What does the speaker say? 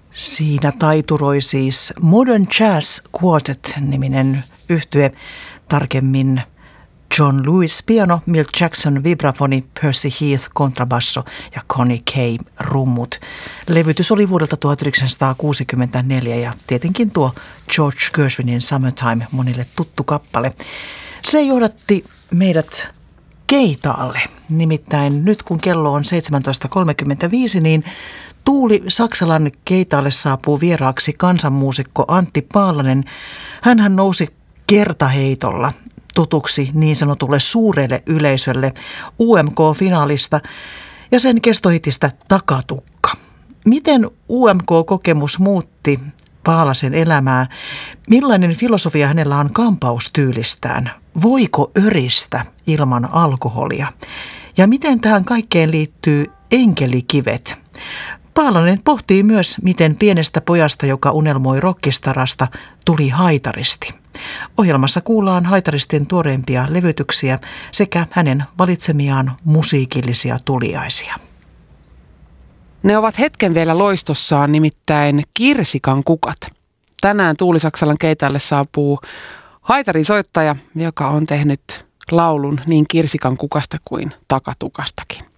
Siinä taituroi siis Modern Jazz Quartet-niminen yhtye, tarkemmin John Lewis piano, Milt Jackson vibrafoni, Percy Heath kontrabasso ja Connie Kay rummut. Levytys oli vuodelta 1964 ja tietenkin tuo George Gershwinin Summertime monille tuttu kappale. Se johdatti meidät keitaalle. Nimittäin nyt kun kello on 17.35, niin Tuuli Saksalan keitaalle saapuu vieraaksi kansanmuusikko Antti Paalanen. Hänhän nousi kertaheitolla tutuksi niin sanotulle suurelle yleisölle UMK-finaalista ja sen kestohitistä Takatukka. Miten UMK-kokemus muutti Paalasen elämää? Millainen filosofia hänellä on kampaustyylistään? Voiko öristä ilman alkoholia? Ja miten tähän kaikkeen liittyy enkelikivet? Paalanen pohtii myös, miten pienestä pojasta, joka unelmoi rockistarasta, tuli haitaristi. Ohjelmassa kuullaan haitaristin tuoreimpia levytyksiä sekä hänen valitsemiaan musiikillisia tuliaisia. Ne ovat hetken vielä loistossaan, nimittäin Kirsikan kukat. Tänään Tuuli Saksalan keitaalle saapuu haitarisoittaja, joka on tehnyt laulun niin Kirsikan kukasta kuin Takatukastakin.